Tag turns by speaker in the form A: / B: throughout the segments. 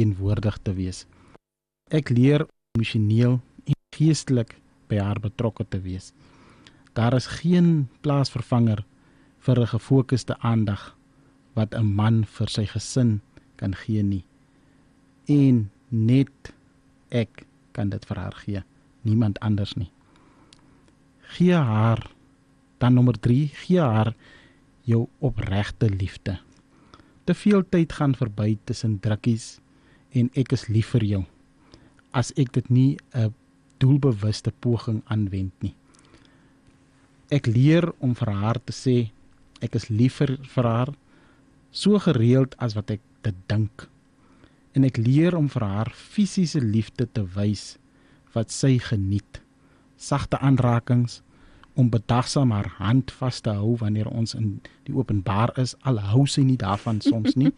A: teenwoordig te wees. Ek leer emosioneel en geestelik by haar betrokke te wees. Daar is geen plaasvervanger vir 'n gefokuste aandag wat 'n man vir sy gesin kan gee nie. En net ek kan dit vir haar gee, niemand anders nie. Gee haar, dan nommer 3, gee haar jou opregte liefde. Te veel tyd gaan verby tussen drukkies en ek is lief vir jou, as ek dit nie 'n doelbewuste poging aanwend nie. Ek leer om vir haar te sê, ek is lief vir haar, so gereeld as wat ek dit dink. En ek leer om vir haar fisiese liefde te wys wat sy geniet. Sagte aanrakings, om bedagsaam haar hand vas te hou wanneer ons in die openbaar is, al hou sy nie daarvan soms nie.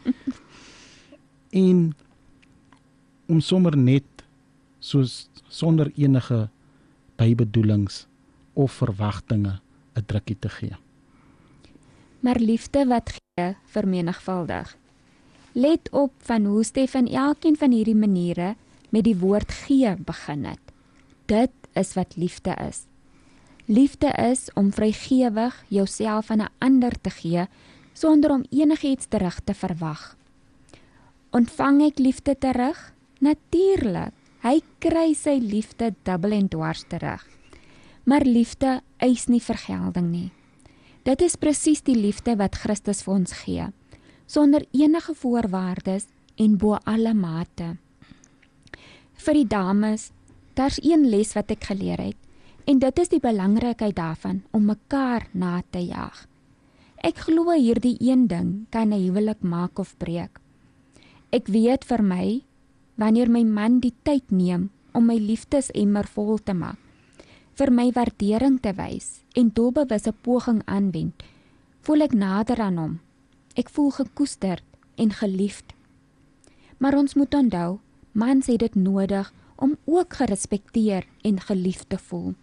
A: En om sommer net soos sonder enige bybedoelings of verwagtinge 'n drukkie te gee.
B: Maar liefde wat gee vermenigvuldig. Let op van hoe Stefan elkeen van hierdie maniere met die woord gee begin het. Dit is wat liefde is. Liefde is om vrygewig jouself aan 'n ander te gee sonder om enigiets terug te verwag. Ontvang ek liefde terug? Natuurlik. Hy kry sy liefde dubbel en dwars terug. Maar liefde eis nie vergelding nie. Dit is presies die liefde wat Christus vir ons gee, sonder enige voorwaardes en bo alle mate. Vir die dames, daar's een les wat ek geleer het, en dit is die belangrikheid daarvan om mekaar na te jaag. Ek glo hierdie een ding kan 'n huwelik maak of breek. Ek weet vir my, wanneer my man die tyd neem om my liefdesemmer vol te maak, vir my waardering te wys en doelbewuste poging aanwend, voel ek nader aan hom. Ek voel gekoesterd en geliefd. Maar ons moet onthou, mans het dit nodig om ook gerespekteer en geliefd te voel.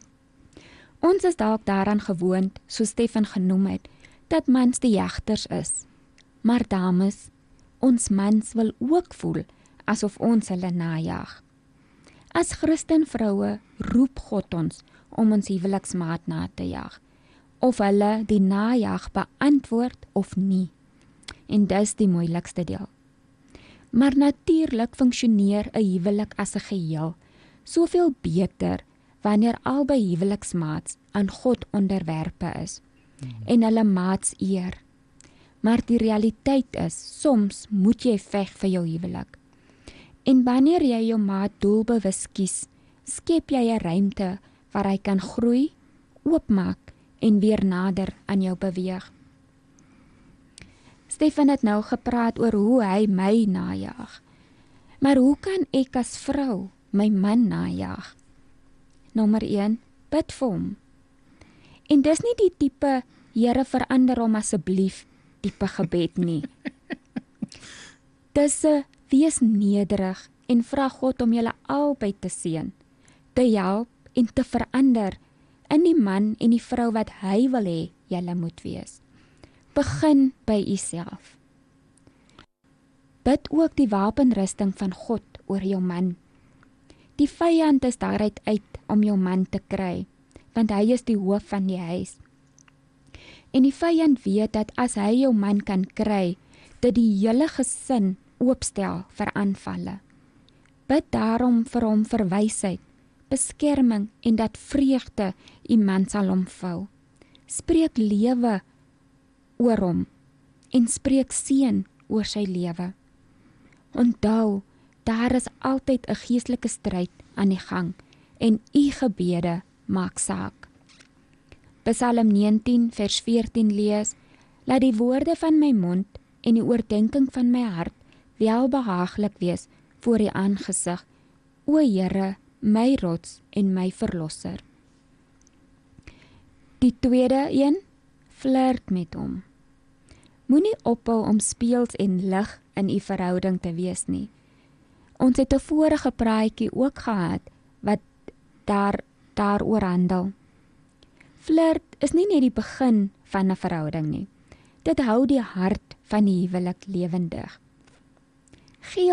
B: Ons is dalk daaraan gewoond, soos Stefan genoem het, dat mans die jagters is. Maar dames, ons mans wil ook voel asof ons hulle najag. As Christen vroue roep God ons om ons huweliksmaat na te jag, of hulle die najag beantwoord of nie. En dis die moeilikste deel. Maar natuurlik funksioneer 'n huwelik as 'n geheel soveel beter wanneer albei huweliksmaats aan God onderwerpe is en hulle maats eer. Maar die realiteit is, soms moet jy veg vir jou huwelik. En wanneer jy jou maat doelbewus kies, skep jy 'n ruimte waar hy kan groei, oopmaak en weer nader aan jou beweeg. Stefan het nou gepraat oor hoe hy my najag. Maar hoe kan ek as vrou my man najag? Nommer 1, bid vir hom. En dis nie die tipe, Here verander hom asseblief, tipe gebed nie. Dis 'n wees nederig en vra God om julle albei te seën, te help en te verander in die man en die vrou wat hy wil hê julle moet wees. Begin by uself. Bid ook die wapenrusting van God oor jou man. Die vyand is daaruit uit om jou man te kry, want hy is die hoof van die huis. En die vyand weet dat as hy jou man kan kry, dit die hele gesin oopstel vir aanvalle. Bid daarom vir hom vir wysheid, beskerming en dat vreugde iemand sal omvou. Spreek lewe oor hom en spreek seën oor sy lewe. Onthou, daar is altyd 'n geestelike stryd aan die gang en u gebede maak saak. Psalm 19 vers 14 lees, laat die woorde van my mond en die oordeenking van my hart welbehaaglik wees voor die aangesig, o Here, my rots en my verlosser. Die tweede een, flirt met hom. Moenie ophou om speels en lig in u verhouding te wees nie. Ons het 'n vorige praatjie ook gehad wat daaroor handel. Flirt is nie net die begin van 'n verhouding nie. Dit hou die hart van die huwelik lewendig. Gee